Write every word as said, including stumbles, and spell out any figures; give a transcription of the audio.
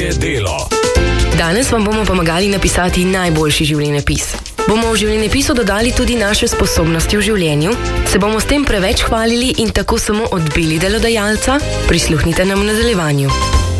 Tvoje delo. Danes vam bomo pomagali napisati najboljši življenjepis. Bomo v življenjepisu dodali tudi naše sposobnosti v življenju? Se bomo s tem preveč hvalili in tako samo odbili delodajalca? Prisluhnite nam v nadaljevanju.